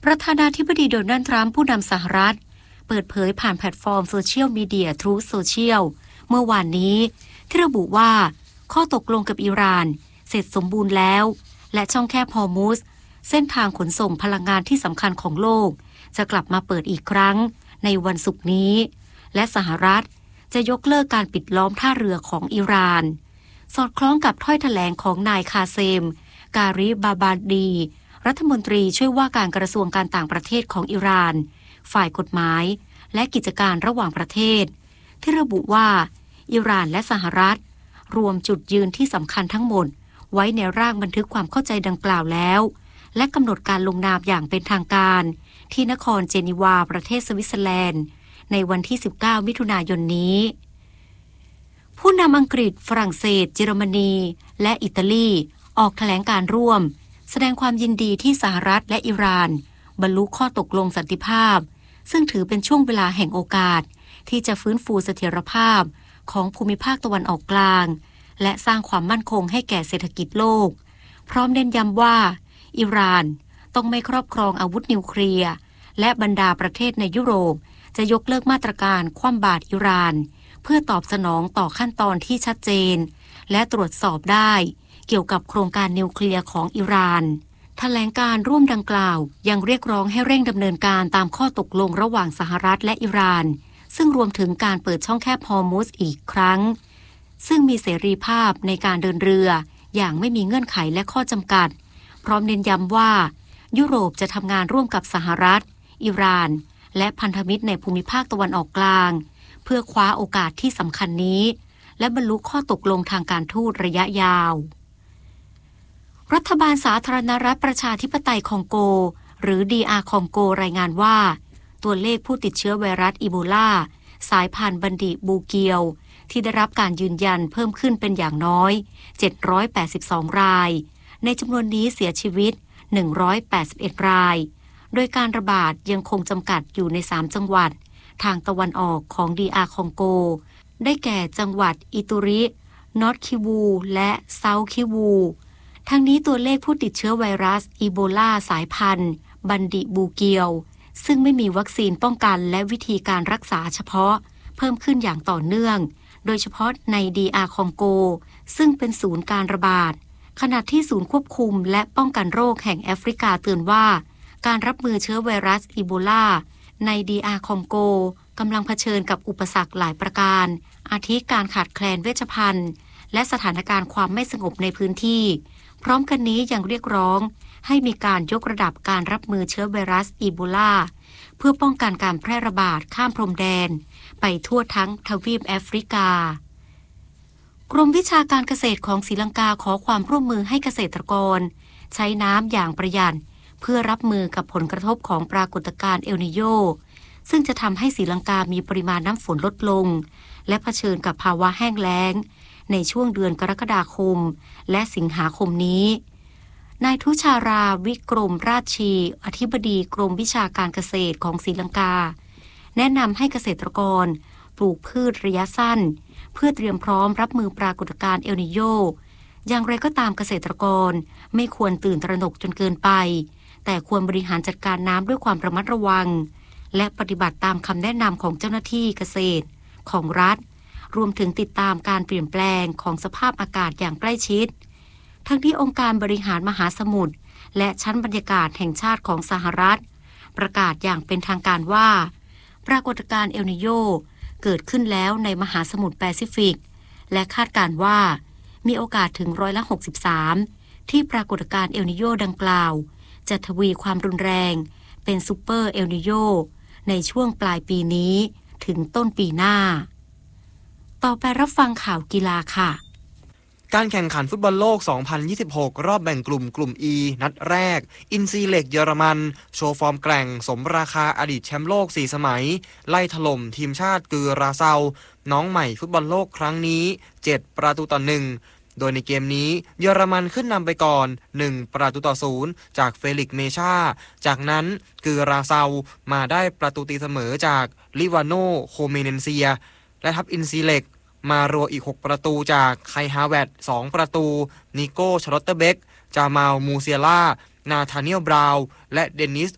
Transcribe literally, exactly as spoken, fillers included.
ประธานาธิบดีโดนัลด์ทรัมป์ผู้นำสหรัฐเปิดเผยผ่านแพลตฟอร์มโซเชียลมีเดีย Truth Social เมื่อวานนี้ที่ระบุว่าข้อตกลงกับอิหร่านเสร็จสมบูรณ์แล้วและช่องแคบฮอร์มุซเส้นทางขนส่งพลังงานที่สำคัญของโลกจะกลับมาเปิดอีกครั้งในวันศุกร์นี้และสหรัฐจะยกเลิกการปิดล้อมท่าเรือของอิหร่านสอดคล้องกับถ้อยแถลงของนายคาเซมการิบาบาดีรัฐมนตรีช่วยว่าการกระทรวงการต่างประเทศของอิหร่านฝ่ายกฎหมายและกิจการระหว่างประเทศที่ระบุว่าอิหร่านและสหรัฐรวมจุดยืนที่สำคัญทั้งหมดไว้ในร่างบันทึกความเข้าใจดังกล่าวแล้วและกำหนดการลงนามอย่างเป็นทางการที่นครเจนีวาประเทศสวิตเซอร์แลนด์ในวันที่สิบเก้ามิถุนายนนี้ผู้นำอังกฤษฝรั่งเศสเยอรมนีและอิตาลีออกแถลงการร่วมแสดงความยินดีที่สหรัฐและอิหร่านบรรลุข้อตกลงสันติภาพซึ่งถือเป็นช่วงเวลาแห่งโอกาสที่จะฟื้นฟูเสถียรภาพของภูมิภาคตะวันออกกลางและสร้างความมั่นคงให้แก่เศรษฐกิจโลกพร้อมเน้นย้ำว่าอิหร่านต้องไม่ครอบครองอาวุธนิวเคลียร์และบรรดาประเทศในยุโรปจะยกเลิกมาตรการคว่ำบาตรอิหร่านเพื่อตอบสนองต่อขั้นตอนที่ชัดเจนและตรวจสอบได้เกี่ยวกับโครงการนิวเคลียร์ของอิหร่านแถลงการร่วมดังกล่าวยังเรียกร้องให้เร่งดำเนินการตามข้อตกลงระหว่างสหรัฐและอิหร่านซึ่งรวมถึงการเปิดช่องแคบฮอร์มุซอีกครั้งซึ่งมีเสรีภาพในการเดินเรืออย่างไม่มีเงื่อนไขและข้อจำกัดพร้อมเน้นย้ำว่ายุโรปจะทำงานร่วมกับสหรัฐอิหร่านและพันธมิตรในภูมิภาคตะวันออกกลางเพื่อคว้าโอกาสที่สำคัญนี้และบรรลุข้อตกลงทางการทูตระยะยาวรัฐบาลสาธารณรัฐประชาธิปไตยคองโกหรือ ดี อาร์ คองโกรายงานว่าตัวเลขผู้ติดเชื้อไวรัสอีโบลาสายพันธุ์บันดิบูเกียวที่ได้รับการยืนยันเพิ่มขึ้นเป็นอย่างน้อยเจ็ดร้อยแปดสิบสองรายในจำนวนนี้เสียชีวิตหนึ่งร้อยแปดสิบเอ็ดรายโดยการระบาดยังคงจำกัดอยู่ในสามจังหวัดทางตะวันออกของ ดี อาร์ คองโกได้แก่จังหวัดอิตุรินอร์ทคิวูและเซาท์คิวูทั้งนี้ตัวเลขผู้ติดเชื้อไวรัสอีโบลาสายพันธุ์บันดิบูเกียวซึ่งไม่มีวัคซีนป้องกันและวิธีการรักษาเฉพาะเพิ่มขึ้นอย่างต่อเนื่องโดยเฉพาะใน ดี อาร์ คองโกซึ่งเป็นศูนย์การระบาดขณะที่ศูนย์ควบคุมและป้องกันโรคแห่งแอฟริกาเตือนว่าการรับมือเชื้อไวรัสอีโบลาใน ดี อาร์ คองโกกำลังเผชิญกับอุปสรรคหลายประการอาทิการขาดแคลนเวชภัณฑ์และสถานการณ์ความไม่สงบในพื้นที่พร้อมกันนี้ยังเรียกร้องให้มีการยกระดับการรับมือเชื้อไวรัสอีโบลาเพื่อป้องกันการแพร่ระบาดข้ามพรมแดนไปทั่วทั้งทวีปแอฟริกากรมวิชาการเกษตรของศรีลังกาขอความร่วมมือให้เกษตรกรใช้น้ำอย่างประหยัดเพื่อรับมือกับผลกระทบของปรากฏการณ์เอลนิโญซึ่งจะทำให้ศรีลังกามีปริมาณน้ำฝนลดลงและเผชิญกับภาวะแห้งแล้งในช่วงเดือนกรกฎาคมและสิงหาคมนี้นายทุชาราวิกรมราชชีอธิบดีกรมวิชาการเกษตรของศรีลังกาแนะนำให้เกษตรกรปลูกพืชระยะสั้นเพื่อเตรียมพร้อมรับมือปรากฏการณ์เอลนิโญอย่างไรก็ตามเกษตรกรไม่ควรตื่นตระหนกจนเกินไปแต่ควรบริหารจัดการน้ำด้วยความระมัดระวังและปฏิบัติตามคำแนะนำของเจ้าหน้าที่เกษตรของรัฐรวมถึงติดตามการเปลี่ยนแปลงของสภาพอากาศอย่างใกล้ชิดทั้งที่องค์การบริหารมหาสมุทรและชั้นบรรยากาศแห่งชาติของสหรัฐประกาศอย่างเป็นทางการว่าปรากฏการณ์เอลนิโญเกิดขึ้นแล้วในมหาสมุทรแปซิฟิกและคาดการณ์ว่ามีโอกาสถึงร้อยละหกสิบสามที่ปรากฏการณ์เอลนิโญดังกล่าวจะทวีความรุนแรงเป็นซูเปอร์เอลนิโญในช่วงปลายปีนี้ถึงต้นปีหน้าต่อไปรับฟังข่าวกีฬาค่ะการแข่งขันฟุตบอลโลก สองพันยี่สิบหก รอบแบ่งกลุ่มกลุ่ม E นัดแรกอินซีเหล็กเยอรมันโชว์ฟอร์มแกร่งสมราคาอดีตแชมป์โลกสี่สมัยไล่ถล่มทีมชาติกือราเซาน้องใหม่ฟุตบอลโลกครั้งนี้เจ็ดประตูต่อหนึ่งโดยในเกมนี้เยอรมันขึ้นนำไปก่อนหนึ่งประตูต่อศูนย์จากเฟลิกซ์เมชาจากนั้นกือราเซามาได้ประตูตีเสมอจากลิวาโนโคเมเนนเซียและทัพอินซีเหล็กมารัวอีกหกประตูจากไคฮาเวตสองประตูนิโก้ชาร์ลอตเตอร์เบคจามาลมูเซียล่านาธาเนียลบราวน์และเดนิส